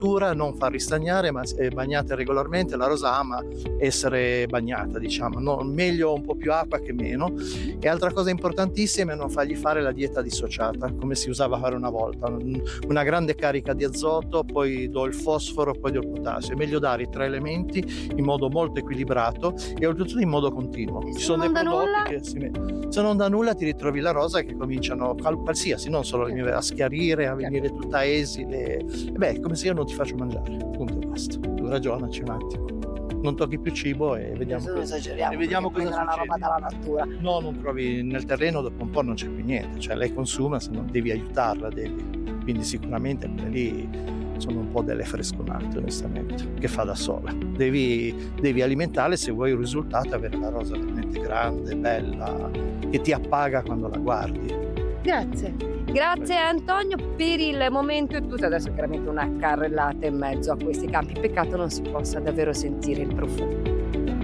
cottura, non farli stagnare, ma bagnate regolarmente. La rosa ama essere bagnata, diciamo, no? Meglio un po' più acqua che meno. E altra cosa importantissima è non fargli fare la dieta dissociata, come si usava a fare una volta, una grande carica di azoto, poi do il fosforo, poi do il potassio. È meglio dare i 3 elementi in modo molto equilibrato e oltretutto in modo continuo. Ci sono dei prodotti che se non da nulla ti ritrovi la rosa che cominciano qualsiasi, non solo a schiarire, a venire tutta esile. È come se io non ti faccio mangiare, punto e basta. Tu ragionaci un attimo. Non tocchi più cibo e vediamo non esageriamo, cosa succede. La roba dalla natura. No, non trovi nel terreno, dopo un po' non c'è più niente, cioè lei consuma, se non devi aiutarla, quindi sicuramente quelle lì sono un po' delle fresconate, onestamente, che fa da sola. Devi alimentarle se vuoi un risultato, avere la rosa veramente grande, bella, che ti appaga quando la guardi. Grazie Antonio per il momento è tutto. Adesso chiaramente una carrellata in mezzo a questi campi, peccato non si possa davvero sentire il profumo.